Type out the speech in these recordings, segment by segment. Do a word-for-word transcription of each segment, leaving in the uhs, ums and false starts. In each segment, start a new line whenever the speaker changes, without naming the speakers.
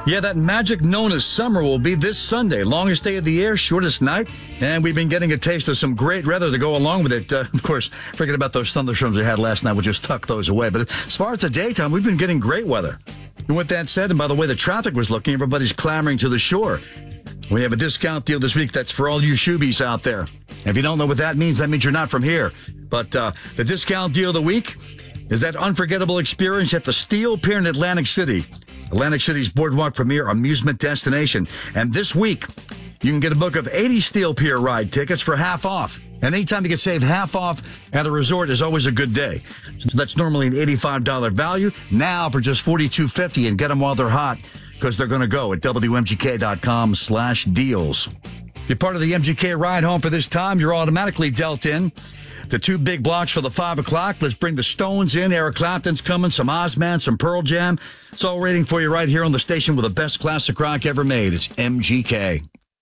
Yeah, that magic known as summer will be this Sunday. Longest day of the year, shortest night. And we've been getting a taste of some great weather to go along with it. Uh, of course, forget about those thunderstorms we had last night. We'll just tuck those away. But as far as the daytime, we've been getting great weather. And with that said, and by the way the traffic was looking, everybody's clamoring to the shore. We have a discount deal this week that's for all you shoobies out there. And if you don't know what that means, that means you're not from here. But uh, the discount deal of the week is that unforgettable experience at the Steel Pier in Atlantic City. Atlantic City's boardwalk premier amusement destination. And this week, you can get a book of eighty Steel Pier ride tickets for half off. And anytime you can save half off at a resort is always a good day. So that's normally an eighty-five dollars value. Now for just forty-two fifty, and get them while they're hot, because they're going to go at W M G K dot com slash deals. If you're part of the M G K ride home for this time, you're automatically dealt in the two big blocks for the five o'clock. Let's bring the Stones in. Eric Clapton's coming, some Ozman, some Pearl Jam. It's all waiting for you right here on the station with the best classic rock ever made. It's M G K.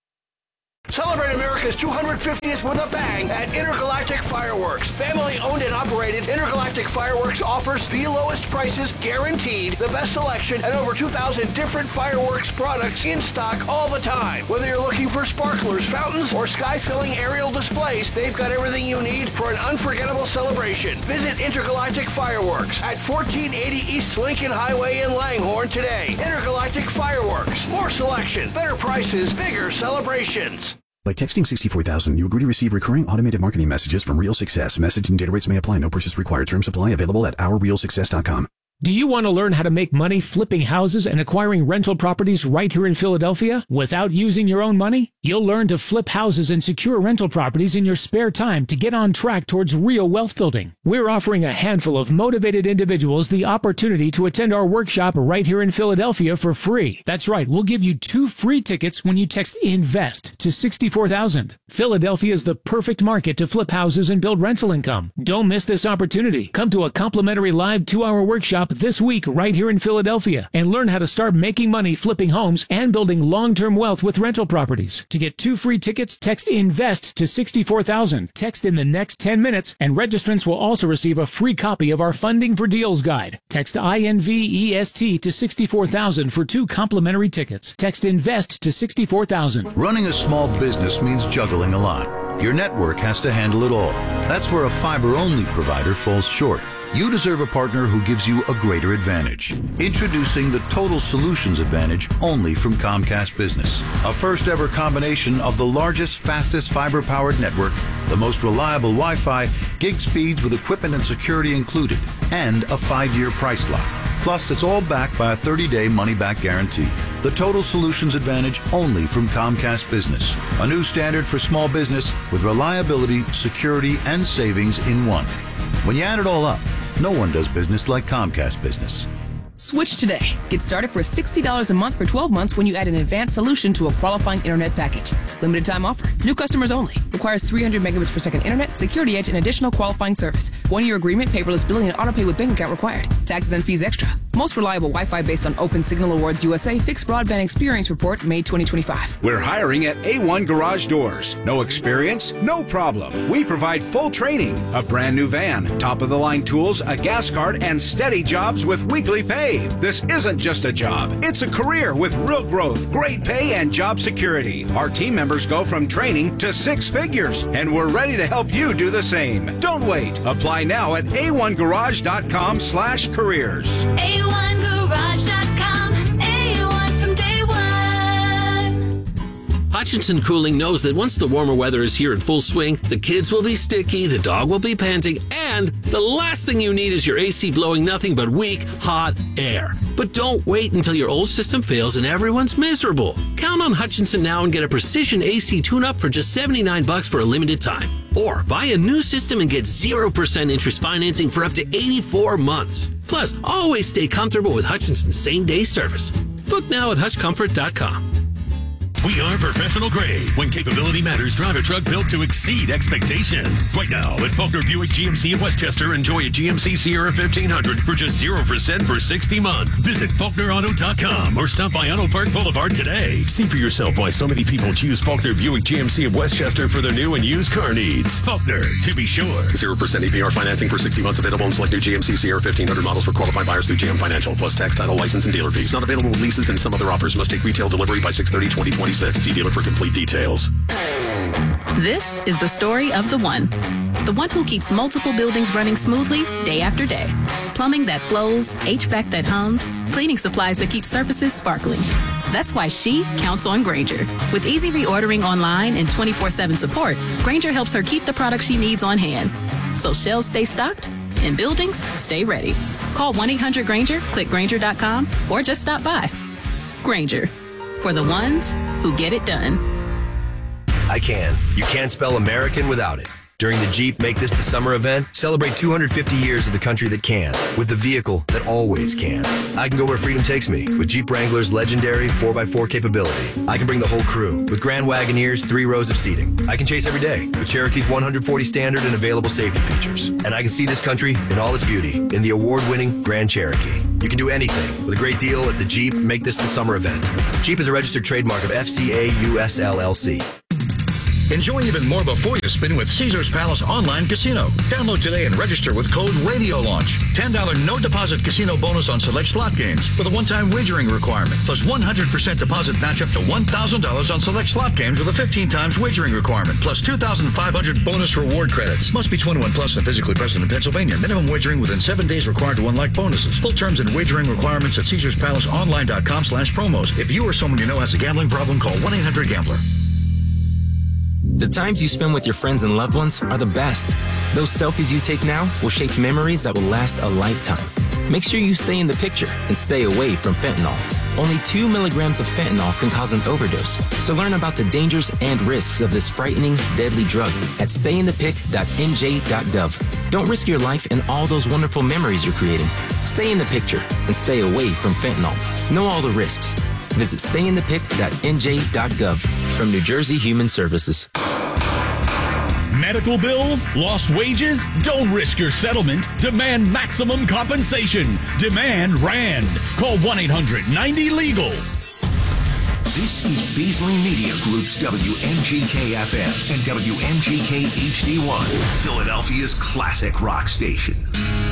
Celebrate America's two hundred fiftieth with a bang at Intergalactic Fireworks. Family owned and operated, Intergalactic Fireworks offers the lowest prices guaranteed, the best selection, and over two thousand different fireworks products in stock all the time. Whether you're looking for sparklers, fountains, or sky-filling aerial displays, they've got everything you need for an unforgettable celebration. Visit Intergalactic Fireworks at fourteen eighty East Lincoln Highway in Langhorne today. Intergalactic Fireworks. More selection, better prices, bigger celebrations.
By texting sixty-four thousand, you agree to receive recurring automated marketing messages from Real Success. Message and data rates may apply. No purchase required. Terms apply. Available at our real success dot com.
Do you want to learn how to make money flipping houses and acquiring rental properties right here in Philadelphia without using your own money? You'll learn to flip houses and secure rental properties in your spare time to get on track towards real wealth building. We're offering a handful of motivated individuals the opportunity to attend our workshop right here in Philadelphia for free. That's right, we'll give you two free tickets when you text INVEST to sixty-four thousand. Philadelphia is the perfect market to flip houses and build rental income. Don't miss this opportunity. Come to a complimentary live two-hour workshop this week right here in Philadelphia and learn how to start making money flipping homes and building long-term wealth with rental properties. To get two free tickets, text INVEST to sixty-four thousand. Text in the next ten minutes, and registrants will also receive a free copy of our Funding for Deals guide. Text INVEST to sixty-four thousand for two complimentary tickets. Text INVEST to sixty-four thousand.
Running a small business means juggling a lot. Your network has to handle it all. That's where a fiber-only provider falls short. You deserve a partner who gives you a greater advantage. Introducing the Total Solutions Advantage only from Comcast Business. A first ever combination of the largest, fastest fiber-powered network, the most reliable Wi-Fi, gig speeds with equipment and security included, and a five-year price lock. Plus, it's all backed by a thirty-day money-back guarantee. The Total Solutions Advantage only from Comcast Business. A new standard for small business with reliability, security, and savings in one. When you add it all up, no one does business like Comcast Business.
Switch today. Get started for sixty dollars a month for twelve months when you add an advanced solution to a qualifying internet package. Limited time offer. New customers only. Requires three hundred megabits per second internet, security edge, and additional qualifying service. One-year agreement, paperless billing, and autopay with bank account required. Taxes and fees extra. Most reliable Wi-Fi based on Open Signal Awards U S A Fixed Broadband Experience Report, May twenty twenty-five.
We're hiring at A one Garage Doors. No experience? No problem. We provide full training, a brand new van, top-of-the-line tools, a gas card, and steady jobs with weekly pay. This isn't just a job. It's a career with real growth, great pay, and job security. Our team members go from training to six figures, and we're ready to help you do the same. Don't wait. Apply now at A one garage dot com slash careers.
A one garage dot com. A one from day one.
Hutchinson Cooling knows that once the warmer weather is here in full swing, the kids will be sticky, the dog will be panting, and the last thing you need is your A C blowing nothing but weak, hot air. But don't wait until your old system fails and everyone's miserable. Count on Hutchinson now and get a precision A C tune-up for just seventy-nine bucks for a limited time. Or buy a new system and get zero percent interest financing for up to eighty-four months. Plus, always stay comfortable with Hutchinson's same-day service. Book now at hutch comfort dot com.
We are professional grade. When capability matters, drive a truck built to exceed expectations. Right now, at Faulkner Buick G M C of Westchester, enjoy a G M C Sierra fifteen hundred for just zero percent for sixty months. Visit Faulkner Auto dot com or stop by Auto Park Boulevard today. See for yourself why so many people choose Faulkner Buick G M C of Westchester for their new and used car needs. Faulkner, to be sure.
zero percent A P R financing for sixty months available on select new G M C Sierra fifteen hundred models for qualified buyers through G M Financial, plus tax, title, license, and dealer fees. Not available with leases and some other offers. Must take retail delivery by six thirty twenty twenty-six. See dealer for complete details.
This is the story of the one. The one who keeps multiple buildings running smoothly day after day. Plumbing that flows, H V A C that hums, cleaning supplies that keep surfaces sparkling. That's why she counts on Grainger. With easy reordering online and twenty-four seven support, Grainger helps her keep the products she needs on hand. So shelves stay stocked and buildings stay ready. Call one eight hundred Grainger, click Grainger dot com, or just stop by. Grainger, for the ones who get it done.
I can. You can't spell American without it. During the Jeep Make This the Summer event, celebrate two hundred fifty years of the country that can, with the vehicle that always can. I can go where freedom takes me, with Jeep Wrangler's legendary four by four capability. I can bring the whole crew, with Grand Wagoneer's three rows of seating. I can chase every day, with Cherokee's one hundred forty standard and available safety features. And I can see this country in all its beauty, in the award-winning Grand Cherokee. You can do anything, with a great deal at the Jeep Make This the Summer event. Jeep is a registered trademark of F C A U S L L C.
Enjoy even more before you spin with Caesars Palace Online Casino. Download today and register with code RADIOLAUNCH. ten dollars no deposit casino bonus on select slot games with a one-time wagering requirement. Plus one hundred percent deposit match up to one thousand dollars on select slot games with a fifteen times wagering requirement. Plus two thousand five hundred bonus reward credits. Must be twenty-one plus and physically present in Pennsylvania. Minimum wagering within seven days required to unlock bonuses. Full terms and wagering requirements at Caesars Palace Online dot com slash promos. If you or someone you know has a gambling problem, call one eight hundred gambler.
The times you spend with your friends and loved ones are the best. Those selfies you take now will shape memories that will last a lifetime. Make sure you stay in the picture and stay away from fentanyl. Only two milligrams of fentanyl can cause an overdose. So learn about the dangers and risks of this frightening, deadly drug at stay in the pic dot N J dot gov. Don't risk your life and all those wonderful memories you're creating. Stay in the picture and stay away from fentanyl. Know all the risks. Visit stay in the pic dot N J dot gov from New Jersey Human Services.
Medical bills? Lost wages? Don't risk your settlement. Demand maximum compensation. Demand RAND. Call one eight hundred ninety legal.
This is Beasley Media Group's W M G K F M and W M G K H D one, Philadelphia's classic rock station.